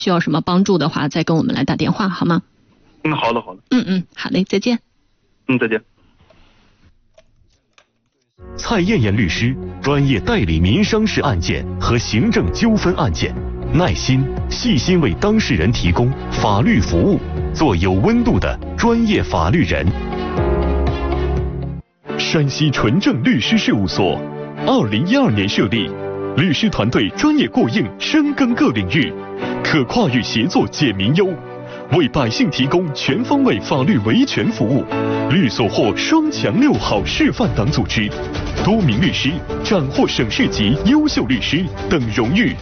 需要什么帮助的话，再跟我们来打电话好吗？ 好的好的。 好嘞，再见。 再见。 蔡艳艳律师专业代理民商事案件和行政纠纷案件，耐心细心为当事人提供法律服务，做有温度的专业法律人。山西纯正律师事务所2012年设立，律师团队专业过硬，深耕各领域，可跨域协作解民忧，为百姓提供全方位法律维权服务。律所获双强6好示范党组织，多名律师斩获省市级优秀律师等荣誉。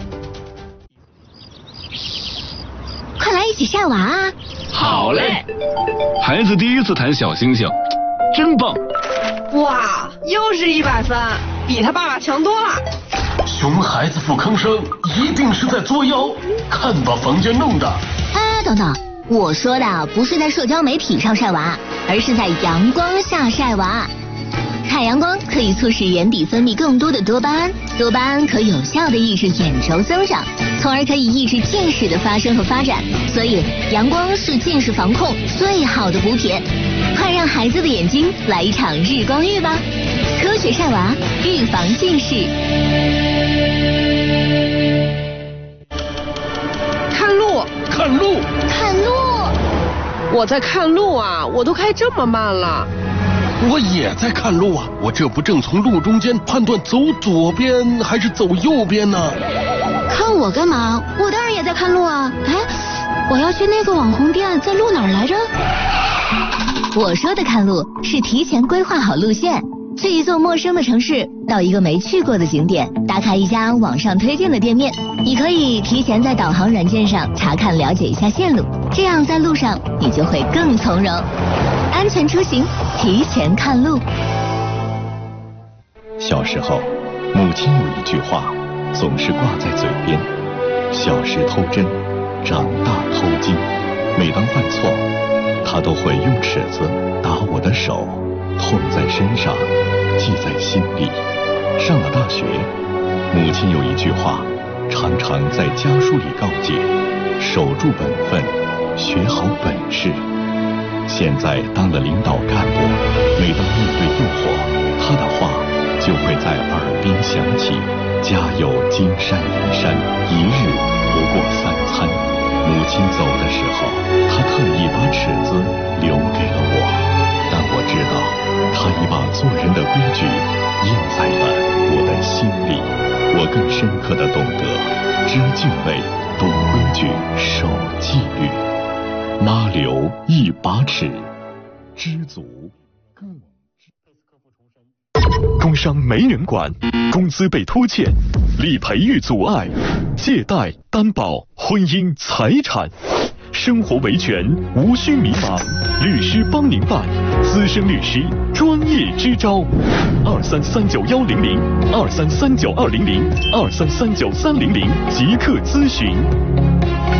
快来一起晒娃啊！ 好嘞！孩子第一次弹小星星，真棒！ 哇，又是100分，比他爸爸强多了。 熊孩子不吭声，一定是在作妖，看把房间弄的。 等等，我说的不是在社交媒体上晒娃，而是在阳光下晒娃。晒阳光可以促使眼底分泌更多的多巴胺，多巴胺可有效地抑制眼轴增长，从而可以抑制近视的发生和发展。所以，阳光是近视防控最好的补铁。快让孩子的眼睛来一场日光浴吧！科学晒娃，预防近视。 看路， 看路， 看路！ 我在看路啊，我都开这么慢了。 我也在看路啊，我这不正从路中间判断走左边还是走右边呢？ 看我干嘛？我当然也在看路啊！哎，我要去那个网红店，在路哪儿来着？我说的看路是提前规划好路线，去一座陌生的城市，到一个没去过的景点，打卡一家网上推荐的店面。你可以提前在导航软件上查看了解一下线路，这样在路上你就会更从容。安全出行，提前看路。 小时候，母亲有一句话总是挂在嘴边：小时偷针，长大偷金。每当犯错，她都会用尺子打我的手，痛在身上，记在心里。上了大学，母亲有一句话常常在家书里告诫：守住本分，学好本事。现在当了领导干部，每当面对诱惑，他的话就会在耳边响起：家有金山银山，一日不过3餐。母亲走的时候，她特意把尺子留给了我，但我知道她已把做人的规矩印在了我的心里。我更深刻地懂得知敬畏，懂规矩，守纪律。妈留一把尺，知足更知。工伤没人管，工资被拖欠，理赔遇阻碍，借贷、担保、婚姻、财产，生活维权无需迷茫，律师帮您办，资深律师专业支招，23391002339200，23393000即刻咨询。